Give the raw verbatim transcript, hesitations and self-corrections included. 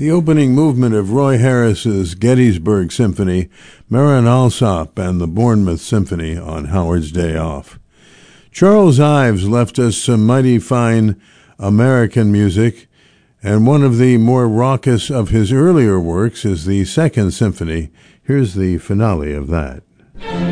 The opening movement of Roy Harris's Gettysburg Symphony, Marin Alsop and the Bournemouth Symphony on Howard's Day Off. Charles Ives left us some mighty fine American music, and one of the more raucous of his earlier works is the Second Symphony. Here's the finale of that.